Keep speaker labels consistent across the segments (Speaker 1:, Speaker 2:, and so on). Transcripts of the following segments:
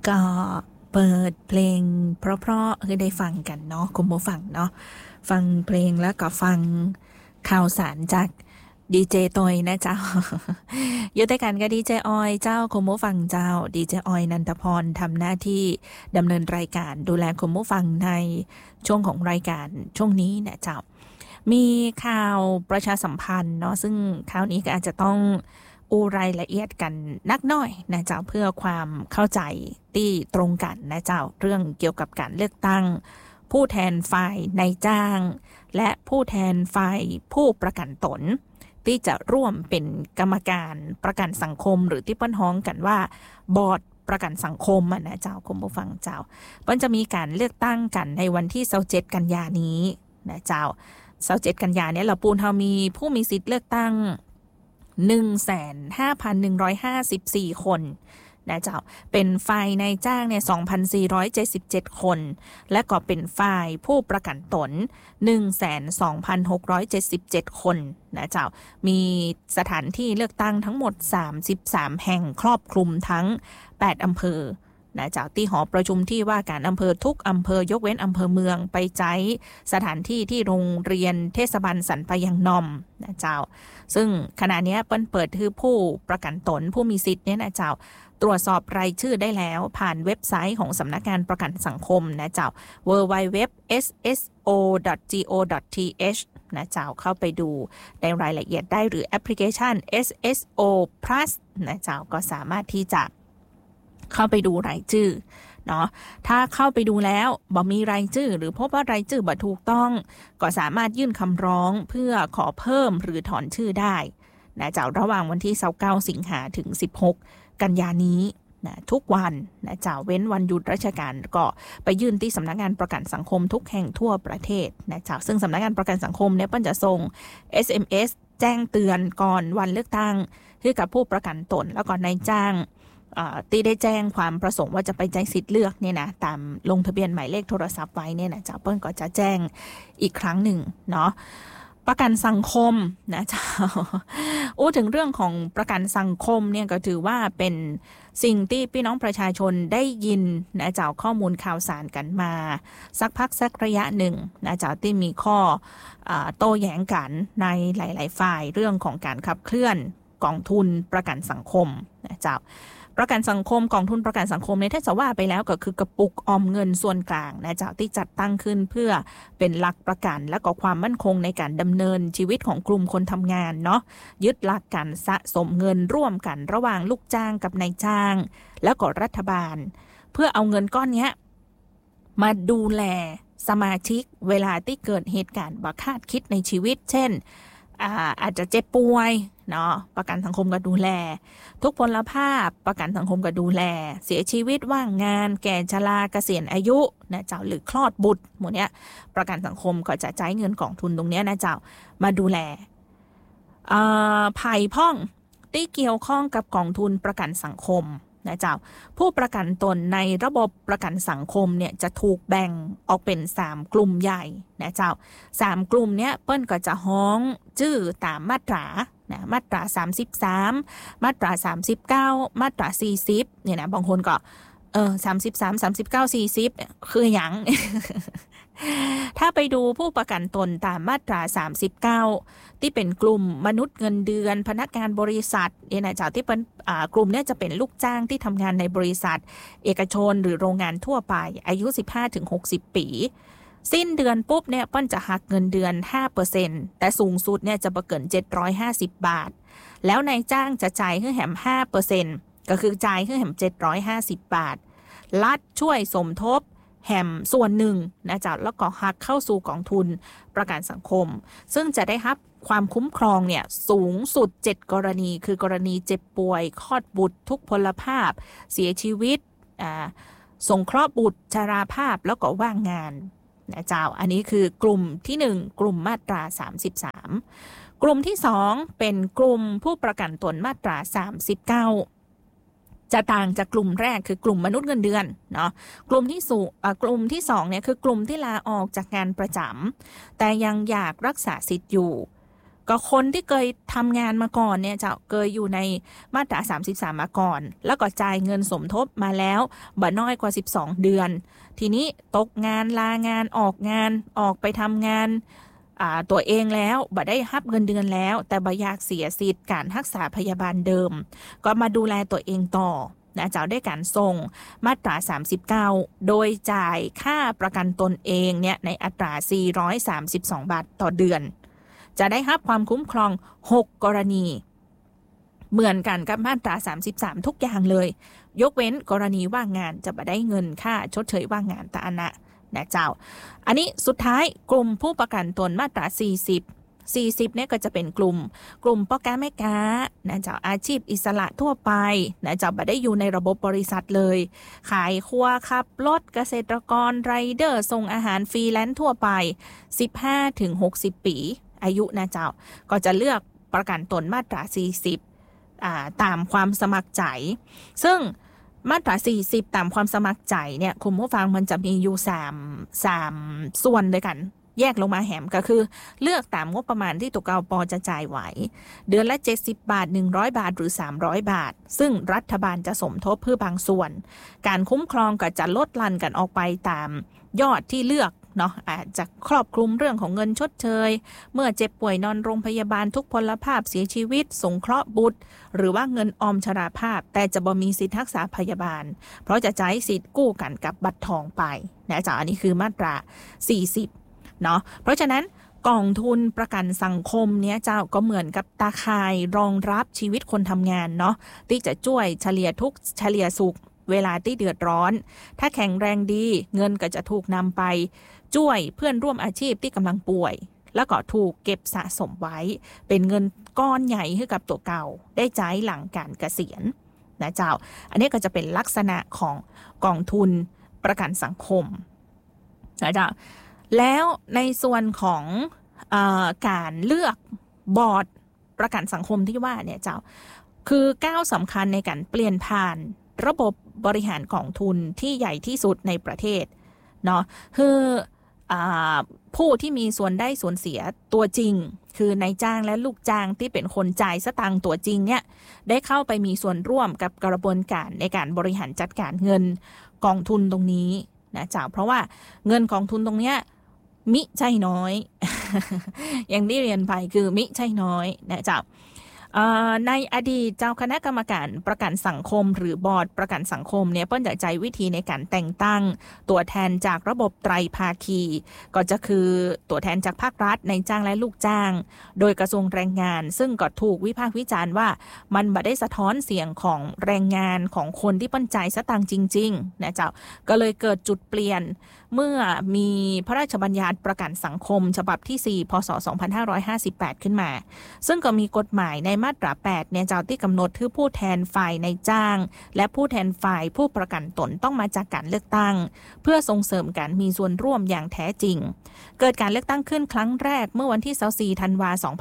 Speaker 1: ก็เปิดเพลงเพราะๆให้ได้ฟังกันเนาะคุณผู้ฟังเนาะฟังเพลงแล้วก็ฟังข่าวสารจากดีเจตอยนะเจ้า อยู่ด้วยกันกับดีเจออยเจ้าคุณผู้ฟังเจ้าดีเจออยนันทพรทำหน้าที่ดำเนินรายการดูแลคุณผู้ฟังในช่วงของรายการช่วงนี้นะเจ้ามีข่าวประชาสัมพันธ์เนาะซึ่งข่าวนี้ก็อาจจะต้องรายละเอียดกันนักหน่อยนะเจ้าเพื่อความเข้าใจที่ตรงกันนะเจ้าเรื่องเกี่ยวกับการเลือกตั้งผู้แทนฝ่ายนายจ้างและผู้แทนฝ่ายผู้ประกันตนที่จะร่วมเป็นกรรมการประกันสังคมหรือที่เปิ้นฮ้องกันว่าบอร์ดประกันสังคมนะเจ้าคุณผู้ฟังเจ้าเปิ้นจะมีการเลือกตั้งกันในวันที่27กันยายนนี้นะเจ้า27กันยายนเนี่ยเราปูนเฮามีผู้มีสิทธิ์เลือกตั้ง 15,154 คนนะเจ้าเป็นฝ่ายนายจ้างเนี่ย 2,477 คนและก็เป็นฝ่ายผู้ประกันตน 12,677 คนนะเจ้ามีสถานที่เลือกตั้งทั้งหมด33แห่งครอบคลุมทั้ง8อำเภอนะเจ้าที่หอประชุมที่ว่าการอำเภอทุกอำเภอยกเว้นอำเภอเมืองไปใช้สถานที่ที่โรงเรียนเทศบาลสันปะยังนอมนะเจ้าซึ่งขณะนี้เปิดคือผู้ประกันตนผู้มีสิทธิ์เนี่ยนะเจ้าตรวจสอบรายชื่อได้แล้วผ่านเว็บไซต์ของสำนักงานประกันสังคมนะเจ้า www.sso.go.th นะเจ้าเข้าไปดูในรายละเอียดได้หรือแอปพลิเคชัน SSO Plus นะเจ้าก็สามารถที่จะเข้าไปดูรายชื่อเนาะถ้าเข้าไปดูแล้วบ่มีรายชื่อหรือพบว่ารายชื่อบ่ถูกต้องก็สามารถยื่นคำร้องเพื่อขอเพิ่มหรือถอนชื่อได้นะเจ้าระหว่างวันที่29สิงหาถึง16กันยายนนี้นะทุกวันนะเจ้าเว้นวันหยุดราชการก็ไปยื่นที่สำนักงานประกันสังคมทุกแห่งทั่วประเทศนะเจ้าซึ่งสำนักงานประกันสังคมเนี่ยเปิ้นจะส่ง SMS แจ้งเตือนก่อนวันเลือกตั้งให้กับผู้ประกันตนแล้วก็นายจ้างที่ได้แจ้งความประสงค์ว่าจะไปใช้สิทธิ์เลือกเนี่ยนะตามลงทะเบียนหมายเลขโทรศัพท์ไว้เนี่ยนะเจ้าเปิ้ลก็จะแจ้งอีกครั้งหนึ่งเนาะประกันสังคมนะเจ้าถึงเรื่องของประกันสังคมเนี่ยก็ถือว่าเป็นสิ่งที่พี่น้องประชาชนได้ยินนะเจ้าข้อมูลข่าวสารกันมาสักพักสักระยะหนึ่งนะเจ้าที่มีข้อโต้แย้งกันในหลายๆฝ่ายเรื่องของการขับเคลื่อนกองทุนประกันสังคมนะเจ้าประกันสังคมกองทุนประกันสังคมเนี่ยถ้าจะว่าไปแล้วก็คือกระปุกออมเงินส่วนกลางนะเจ้าที่จัดตั้งขึ้นเพื่อเป็นหลักประกันและก็ความมั่นคงในการดำเนินชีวิตของกลุ่มคนทำงานเนาะยึดหลักการสะสมเงินร่วมกันระหว่างลูกจ้างกับนายจ้างแล้วก็รัฐบาลเพื่อเอาเงินก้อนนี้มาดูแลสมาชิกเวลาที่เกิดเหตุการณ์บ่คาดคิดในชีวิตเช่นอาจจะเจ็บป่วยเนาะประกันสังคมก็ดูแลทุกพลภาพประกันสังคมก็ดูแลเสียชีวิตว่างงานแก่ชราเกษียณอายุนะเจ้าหรือคลอดบุตรหมดเนี้ยประกันสังคมก็จะจ่ายเงินกองทุนตรงเนี้ยนะเจ้ามาดูแลภัยพ้องที่เกี่ยวข้องกับกองทุนประกันสังคมนะเจ้าผู้ประกันตนในระบบประกันสังคมเนี่ยจะถูกแบ่งออกเป็น3กลุ่มใหญ่นะเจ้า3กลุ่มเนี้ยเปิ้นก็จะฮ้องชื่อตามมาตรานะมาตรา33มาตรา39มาตรา40เนี่ยนะบางคนก็33 39 40คือหยัง ถ้าไปดูผู้ประกันตนตามมาตรา39ที่เป็นกลุ่มมนุษย์เงินเดือนพนักงานบริษัทเนี่ยนะเจ้าที่เป็นกลุ่มนี้จะเป็นลูกจ้างที่ทำงานในบริษัทเอกชนหรือโรงงานทั่วไปอายุ 15-60 ปีสิ้นเดือนปุ๊บเนี่ยเปิ้นจะหักเงินเดือน 5% แต่สูงสุดเนี่ยจะบ่เกิน750 บาทแล้วนายจ้างจะจ่ายให้แหม 5% ก็คือจ่ายให้แหม750 บาทรัฐช่วยสมทบแหมส่วนหนึ่งนะจ๊ะแล้วก็หักเข้าสู่กองทุนประกันสังคมซึ่งจะได้รับความคุ้มครองเนี่ยสูงสุด7กรณีคือกรณีเจ็บป่วยคลอดบุตรทุกพลภาพเสียชีวิตสงเคราะห์บุตรชราภาพแล้วก็ว่างงานนะเจ้าอันนี้คือกลุ่มที่1กลุ่มมาตรา33กลุ่มที่2เป็นกลุ่มผู้ประกันตนมาตรา39จะต่างจากกลุ่มแรกคือกลุ่มมนุษย์เงินเดือนเนาะกลุ่มที่2เนี่ยคือกลุ่มที่ลาออกจากงานประจำแต่ยังอยากรักษาสิทธิ์อยู่ก็คนที่เคยทำงานมาก่อนเนี่ยจะเคยอยู่ในมาตรา33มาก่อนแล้วก็จ่ายเงินสมทบมาแล้วบ่น้อยกว่า12เดือนทีนี้ตกงานลางานออกไปทำงานตัวเองแล้วบ่ได้รับเงินเดือนแล้วแต่บ่อยากเสียสิทธิ์การรักษาพยาบาลเดิมก็มาดูแลตัวเองต่อนะเจ้าได้การส่งมาตรา39โดยจ่ายค่าประกันตนเองเนี่ยในอัตรา432บาทต่อเดือนจะได้รับความคุ้มครอง6กรณีเหมือนกันกับมาตรา33ทุกอย่างเลยยกเว้นกรณีว่างงานจะบ่ได้เงินค่าชดเชยว่างงานตานะเจ้าอันนี้สุดท้ายกลุ่มผู้ประกันตนมาตรา40เนี่ยก็จะเป็นกลุ่มพ่อค้าแม่ค้านะเจ้าอาชีพอิสระทั่วไปนะเจ้าบ่ได้อยู่ในระบบบริษัทเลยขายครัวขับรถเกษตรกรไรเดอร์ส่งอาหารฟรีแลนซ์ทั่วไป 15-60 ปีอายุนะเจ้าก็จะเลือกประกันตนมาตรา40ตามความสมัครใจซึ่งมาตรา40ตามความสมัครใจเนี่ยคุณผู้ฟังมันจะมีอยู่3ส่วนด้วยกันแยกลงมาแหมก็คือเลือกตามงบประมาณที่ตัวกป.จะจ่ายไหวเดือนละ70บาท100บาทหรือ300บาทซึ่งรัฐบาลจะสมทบเพื่อบางส่วนการคุ้มครองก็จะลดหลั่นกันออกไปตามยอดที่เลือกเนาะอาจจะครอบคลุมเรื่องของเงินชดเชยเมื่อเจ็บป่วยนอนโรงพยาบาลทุกพลภาพเสียชีวิตสงเคราะห์บุตรหรือว่าเงินออมชราภาพแต่จะบ่มีสิทธิรักษาพยาบาลเพราะจะใช้สิทธิ์กู้กันกับบัตรทองไปนะจ๊ะอันนี้คือมาตรา40เนาะเพราะฉะนั้นกองทุนประกันสังคมเนี้ยเจ้าก็เหมือนกับตาข่ายรองรับชีวิตคนทำงานเนาะที่จะช่วยเฉลี่ยทุกข์เฉลี่ยสุขเวลาที่เดือดร้อนถ้าแข็งแรงดีเงินก็จะถูกนำไปช่วยเพื่อนร่วมอาชีพที่กำลังป่วยแล้วก็ถูกเก็บสะสมไว้เป็นเงินก้อนใหญ่ให้กับตัวเก่าได้ใช้หลังการเกษียณนะเจ้าอันนี้ก็จะเป็นลักษณะของกองทุนประกันสังคมนะเจ้าแล้วในส่วนของการเลือกบอร์ดประกันสังคมที่ว่าเนี่ยเจ้าคือก้าวสำคัญในการเปลี่ยนผ่านระบบบริหารกองทุนที่ใหญ่ที่สุดในประเทศเนาะคือผู้ที่มีส่วนได้ส่วนเสียตัวจริงคือนายจ้างและลูกจ้างที่เป็นคนจ่ายสตางค์ตัวจริงเนี่ยได้เข้าไปมีส่วนร่วมกับกระบวนการในการบริหารจัดการเงินกองทุนตรงนี้นะจ๊ะเพราะว่าเงินกองทุนตรงเนี้ยมิใช่น้อย อย่างที่เรียนไปคือมิใช่น้อยนะจ๊ะในอดีตเจ้าคณะกรรมการประกันสังคมหรือบอร์ดประกันสังคมเนี่ยเปิ้ลจะใช้วิธีในการแต่งตั้งตัวแทนจากระบบไตรภาคีก็จะคือตัวแทนจากภาครัฐนายจ้างและลูกจ้างโดยกระทรวงแรงงานซึ่งก็ถูกวิพากษ์วิจารณ์ว่ามันบ่ได้สะท้อนเสียงของแรงงานของคนที่เปิ้ลจ่ายสตางค์จริงๆนะเจ้าก็เลยเกิดจุดเปลี่ยนเมื่อมีพระราชบัญญัติประกันสังคมฉบับที่4พศ2558ขึ้นมาซึ่งก็มีกฎหมายในมาตรา8เนี่ยเจ้าที่กำหนดคือผู้แทนฝ่ายนายจ้างและผู้แทนฝ่ายผู้ประกันตนต้องมาจากการเลือกตั้งเพื่อส่งเสริมการมีส่วนร่วมอย่างแท้จริงเกิดการเลือกตั้งขึ้นครั้งแรกเมื่อวันที่24ธันวาคม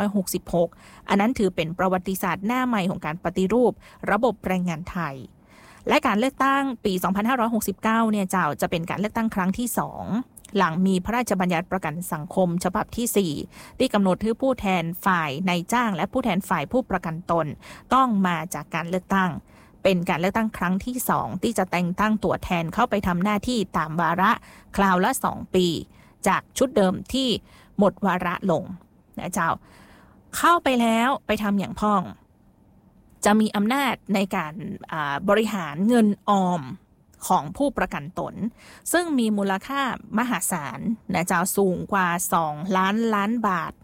Speaker 1: 2566อันนั้นถือเป็นประวัติศาสตร์หน้าใหม่ของการปฏิรูประบบแรงงานไทยและการเลือกตั้งปี2569เนี่ยเจ้าจะเป็นการเลือกตั้งครั้งที่2หลังมีพระราชบัญญัติประกันสังคมฉบับที่4ที่กำหนดให้ผู้แทนฝ่ายนายจ้างและผู้แทนฝ่ายผู้ประกันตนต้องมาจากการเลือกตั้งเป็นการเลือกตั้งครั้งที่2ที่จะแต่งตั้งตัวแทนเข้าไปทำหน้าที่ตามวาระคราวละ2ปีจากชุดเดิมที่หมดวาระลงนะเจ้าเข้าไปแล้วไปทำอย่างพ่องจะมีอำนาจในการบริหารเงินออมของผู้ประกันตนซึ่งมีมูลค่ามหาศาลนะเจ้าสูงกว่า2 ล้านบาท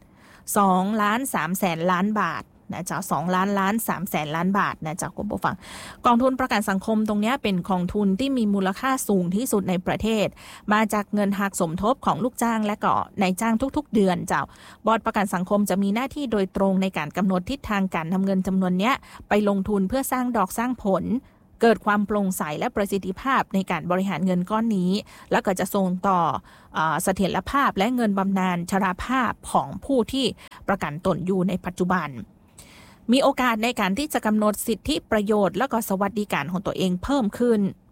Speaker 1: 2 ล้าน3แสนล้านบาทนะเจ้า2 ล้าน3แสนล้านบาทนะเจ้าคุณผู้ฟังกองทุนประกันสังคมตรงนี้เป็นกองทุนที่มีมูลค่าสูงที่สุดในประเทศมาจากเงินหักสมทบของลูกจ้างและก็นายจ้างทุกๆเดือนเจ้าบอร์ดประกันสังคมจะมีหน้าที่โดยตรงในการกำหนดทิศทางการทำเงินจำนวนนี้ไปลงทุนเพื่อสร้างดอกสร้างผลเกิดความโปร่งใสและประสิทธิภาพในการบริหารเงินก้อนนี้แล้วก็จะส่งต่อเสถียรภาพและเงินบำนาญชราภาพของผู้ที่ประกันตนอยู่ในปัจจุบันมีโอกาสในการที่จะกำหนดสิทธิประโยชน์และก็สวัสดิการของตัวเองเพิ่มขึ้น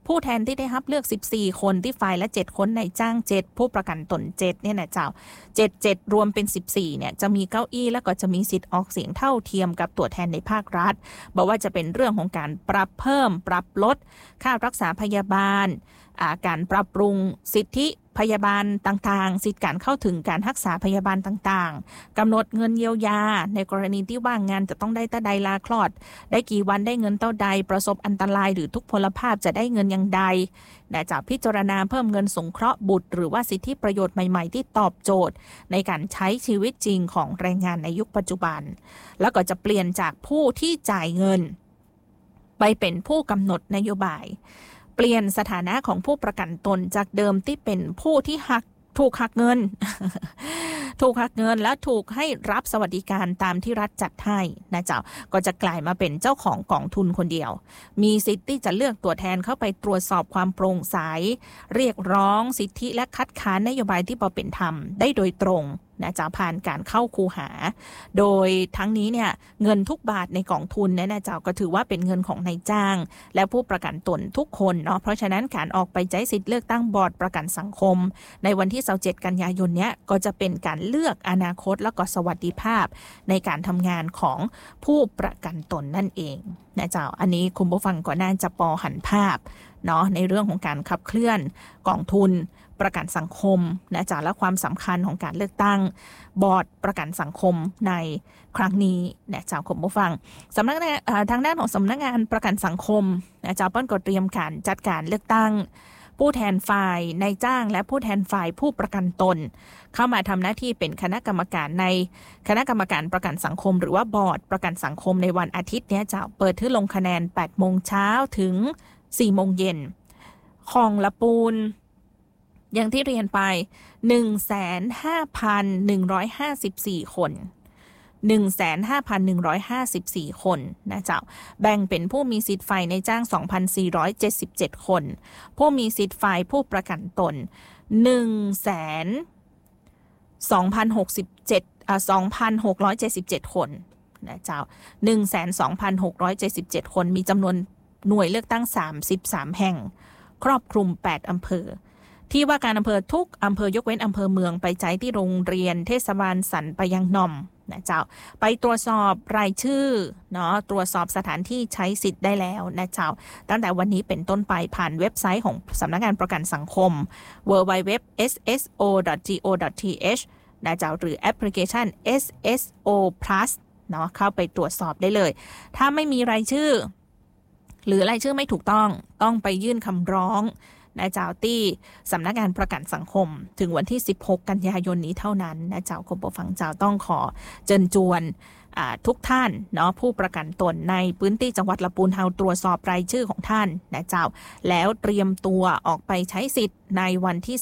Speaker 1: ผู้แทนที่ได้รับเลือก14คนที่ฝ่ายละ7คนนายจ้าง7ผู้ประกันตน7เนี่ยนะเจ้า7รวมเป็น14เนี่ยจะมีเก้าอี้แล้วก็จะมีสิทธิ์ออกเสียงเท่าเทียมกับตัวแทนในภาครัฐบอกว่าจะเป็นเรื่องของการปรับเพิ่มปรับลดค่ารักษาพยาบาลการปรับปรุงสิทธิพยาบาลต่างๆสิทธิการเข้าถึงการรักษาพยาบาลต่างๆกำหนดเงินเยียวยาในกรณีที่ว่างงานจะต้องได้เท่าใดลาคลอดได้กี่วันได้เงินเท่าใดประสบอันตรายหรือทุกพลภาพจะได้เงินอย่างใดและจะพิจารณาเพิ่มเงินสงเคราะห์บุตรหรือว่าสิทธิประโยชน์ใหม่ๆที่ตอบโจทย์ในการใช้ชีวิตจริงของแรงงานในยุคปัจจุบันแล้วก็จะเปลี่ยนจากผู้ที่จ่ายเงินไปเป็นผู้กำหนดนโยบายเปลี่ยนสถานะของผู้ประกันตนจากเดิมที่เป็นผู้ที่ถูกหักเงิน ถูกหักเงินและถูกให้รับสวัสดิการตามที่รัฐจัดให้นะเจ้าก็จะกลายมาเป็นเจ้าของกองทุนคนเดียวมีสิทธิ์ที่จะเลือกตัวแทนเข้าไปตรวจสอบความโปร่งใสเรียกร้องสิทธิและคัดค้านนโยบายที่บ่เป็นธรรมได้โดยตรงนะจะผ่านการเข้าคูหาโดยทั้งนี้เนี่ยเงินทุกบาทในกองทุนเนี่ยนะเจ้าก็ถือว่าเป็นเงินของนายจ้างและผู้ประกันตนทุกคนเนาะเพราะฉะนั้นการออกไปใช้สิทธิ์เลือกตั้งบอร์ดประกันสังคมในวันที่27กันยายนเนี้ยก็จะเป็นการเลือกอนาคตและก็สวัสดิภาพในการทำงานของผู้ประกันตนนั่นเองนะเจ้าอันนี้คุณผู้ฟังก็น่าจะพอหันภาพเนาะในเรื่องของการขับเคลื่อนกองทุนประกันสังคมนะจ๊ะและความสำคัญของการเลือกตั้งบอร์ดประกันสังคมในครั้งนี้นะจ๊ะคุณผู้ฟังสำนักงานทางด้านของสำนักงานประกันสังคมนะจ๊ะเปิ้ลก็เตรียมการจัดการเลือกตั้งผู้แทนฝ่ายนายจ้างและผู้แทนฝ่ายผู้ประกันตนเข้ามาทำหน้าที่เป็นคณะกรรมการในคณะกรรมการประกันสังคมหรือว่าบอร์ดประกันสังคมในวันอาทิตย์นี้จะเปิดที่ลงคะแนน 8 โมงเช้าถึง 4 โมงเย็นคลองละปูนอย่างที่เรียนไป 15,154 คน 15,154 คนนะเจ้าแบ่งเป็นผู้มีสิทธิ์ฝ่ายนายจ้าง 2,477 คนผู้มีสิทธิ์ฝ่ายผู้ประกันตน 2,677 คนนะเจ้า 12,677 คนมีจำนวนหน่วยเลือกตั้ง33แห่งครอบคลุม8อำเภอที่ว่าการอำเภอทุกอำเภอยกเว้นอำเภอเมืองไปใช้ที่โรงเรียนเทศบาลสันปะยังนอมนะเจ้าไปตรวจสอบรายชื่อเนาะตรวจสอบสถานที่ใช้สิทธิ์ได้แล้วนะเจ้าตั้งแต่วันนี้เป็นต้นไปผ่านเว็บไซต์ของสำนักงานประกันสังคม www.sso.go.th นะเจ้าหรือแอปพลิเคชัน SSO Plus เนาะเข้าไปตรวจสอบได้เลยถ้าไม่มีรายชื่อหรือรายชื่อไม่ถูกต้องไปยื่นคำร้องนะเจ้าที่สำนักงานประกันสังคมถึงวันที่16กันยายนนี้เท่านั้นนะเจ้าคุณผู้ฟังเจ้าต้องขอเชิญชวนทุกท่านเนาะผู้ประกันตนในพื้นที่จังหวัดลำพูนเฮาตรวจสอบรายชื่อของท่านนะเจ้าแล้วเตรียมตัวออกไปใช้สิทธิ์ในวันที่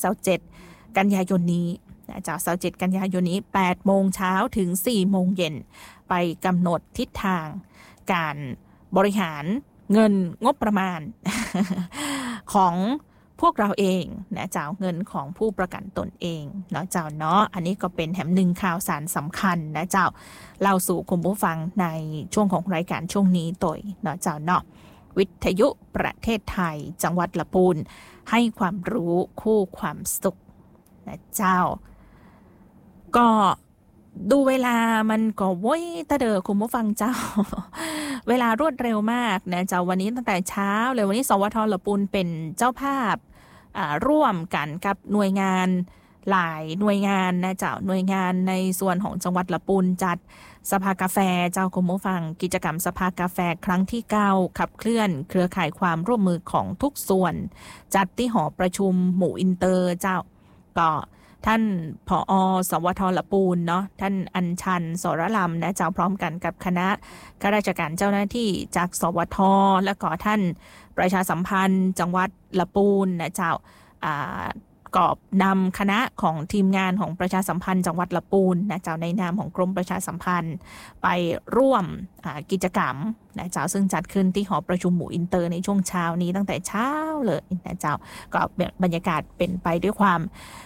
Speaker 1: 27กันยายนนี้นะเจ้า27กันยายนนี้8โมงเช้าถึง4โมงเย็นไปกำหนดทิศทางการบริหารเงินงบประมาณ ของพวกเราเองนะเจ้าเงินของผู้ประกันตนเองเนาะเจ้าเนาะอันนี้ก็เป็นแถมหนึ่งข่าวสารสำคัญนะเจ้าเล่าสู่คุณผู้ฟังในช่วงของรายการช่วงนี้ตัวเนาะเจ้าเนาะวิทยุประเทศไทยจังหวัดลำพูนให้ความรู้คู่ความสุขนะเจ้าก็ดูเวลามันก็โว้ยตะเดอคุณผู้ฟังเจ้า เวลารวดเร็วมากนะเจ้าวันนี้ตั้งแต่เช้าเลยวันนี้สวท.ลำพูนเป็นเจ้าภาพร่วมกันกับหน่วยงานหลายหน่วยงานนะเจ้าหน่วยงานในส่วนของจังหวัดลำพูนจัดสภากาแฟเจ้าคุณผู้ฟังกิจกรรมสภากาแฟครั้งที่9ขับเคลื่อนเครือข่ายความร่วมมือของทุกส่วนจัดที่หอประชุมหมู่อินเตอร์เจ้าก็ท่านผอ.สวท.ลำพูนเนาะท่านอัญชันสรลำนะเจ้าพร้อมกันกับคณะข้าราชการเจ้าหน้าที่จากสวท.และก็ท่านประชาสัมพันธ์จังหวัดลำพูนนะเจ้ากอบนำคณะของทีมงานของประชาสัมพันธ์จังหวัดลำพูนนะเจ้าในนามของกรมประชาสัมพันธ์ไปร่วมกิจกรรมนะเจ้าซึ่งจัดขึ้นที่หอประชุมหมู่อินเตอร์ในช่วงเช้านี้ตั้งแต่เช้าเลยนะเจ้าก็บรรยากาศเป็นไปด้วยความ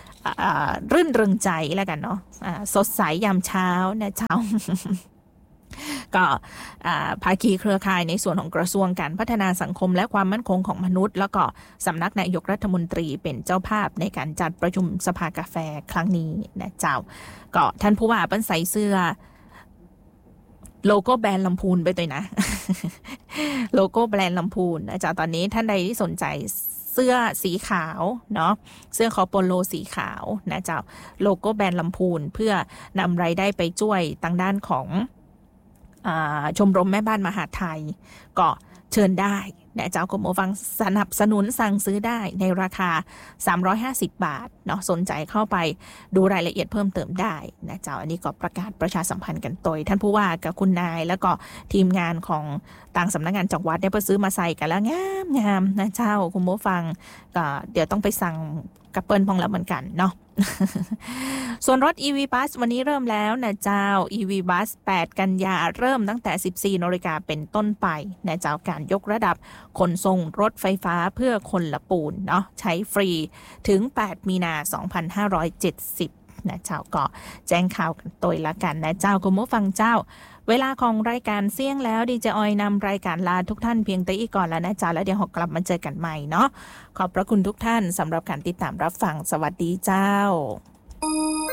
Speaker 1: รื่นเริงใจแล้วกันเนาะสดใสยามเช้านะเจ้าก็ภาคีเครือข่ายในส่วนของกระทรวงการพัฒนาสังคมและความมั่นคงของมนุษย์แล้วก็สำนักนายกรัฐมนตรีเป็นเจ้าภาพในการจัดประชุมสภากาแฟครั้งนี้นะเจ้าก็ท่านผู้ว่าเปิ้นใส่เสื้อโลโก้แบรนด์ลำพูนไปด้วยนะ โลโก้แบรนด์ลำพูนนะจ๊ะตอนนี้ท่านใดที่สนใจเสื้อสีขาวเนาะเสื้อคอโปโลสีขาวนะจ๊ะโลโก้แบรนด์ลำพูนเพื่อนำรายได้ไปช่วยทางด้านของชมรมแม่บ้านมหาไทยก็เชิญได้นะเจ้าคุณผู้ฟังสนับสนุนสั่งซื้อได้ในราคา350 บาทเนาะสนใจเข้าไปดูรายละเอียดเพิ่มเติมได้นะเจ้าอันนี้ก็ประกาศประชาสัมพันธ์กันโดยท่านผู้ว่ากับคุณนายแล้วก็ทีมงานของต่างสำนักงานจังหวัดได้ไปซื้อมาใส่กันแล้วงามนะเจ้าคุณผู้ฟังก็เดี๋ยวต้องไปสั่งกับเปิ้ลพองแล้วเหมือนกันเนาะ ส่วนรถ EV Bus วันนี้เริ่มแล้วนะเจ้า EV Bus 8 กันยาเริ่มตั้งแต่ 14 น.เป็นต้นไปนะเจ้าการยกระดับขนส่งรถไฟฟ้าเพื่อคนละปูนเนาะใช้ฟรีถึง 8 มีนา 2570 นะเจ้าก็แจ้งข่าวกันตัวละกันนะเจ้าคุณผู้ฟังเจ้าเวลาของรายการเสี่ยงแล้วดีเจออยนำรายการลาทุกท่านเพียงแต่อีกก่อนแล้วนะจ๊ะแล้วเดี๋ยวเรากลับมาเจอกันใหม่เนาะขอบพระคุณทุกท่านสำหรับการติดตามรับฟังสวัสดีเจ้า